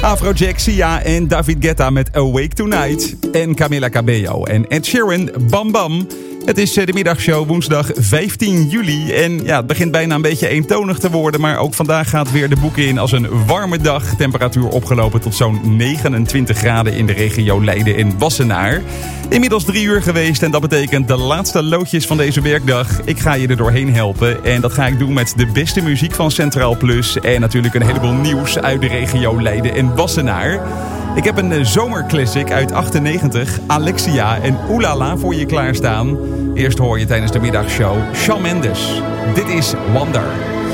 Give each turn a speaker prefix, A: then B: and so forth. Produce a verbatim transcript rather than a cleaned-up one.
A: Afrojack, Sia en David Guetta met Awake Tonight. En Camila Cabello en Ed Sheeran, Bam Bam. Het is de middagshow woensdag vijftien juli. En ja, het begint bijna een beetje eentonig te worden. Maar ook vandaag gaat weer de boeken in als een warme dag. Temperatuur opgelopen tot zo'n negenentwintig graden in de regio Leiden en Wassenaar. Inmiddels drie uur geweest en dat betekent de laatste loodjes van deze werkdag. Ik ga je er doorheen helpen en dat ga ik doen met de beste muziek van Centraal Plus. En natuurlijk een heleboel nieuws uit de regio Leiden en Wassenaar. Ik heb een zomerclassic uit achtennegentig, Alexia en Oelala voor je klaarstaan. Eerst hoor je tijdens de middagshow Shawn Mendes. Dit is Wonder.